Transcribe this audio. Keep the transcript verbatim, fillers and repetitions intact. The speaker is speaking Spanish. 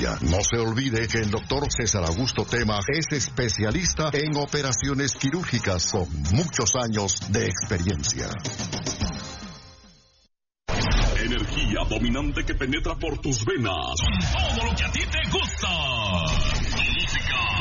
Colombia. No se olvide que el doctor César Augusto Tema es especialista en operaciones quirúrgicas con muchos años de experiencia. Energía dominante que penetra por tus venas. Con todo lo que a ti te gusta. Música,